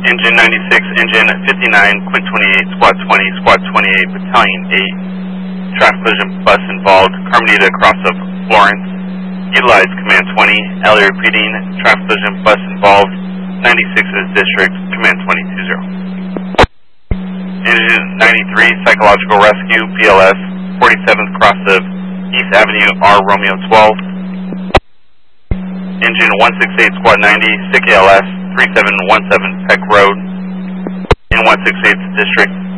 Engine 96, Engine 59, Quint 28, Squad 20, Squad 28, Battalion 8. Traffic collision bus involved, Carmenita across of Florence. Utilize Command 20, Ellie repeating, traffic collision bus involved, 96's District, Command 2020. Engine 93, Psychological Rescue, BLS, 47th cross of East Avenue, R Romeo 12. Engine 168, Squad 90, SICK ALS, 3717 Peck Road, in 168th District.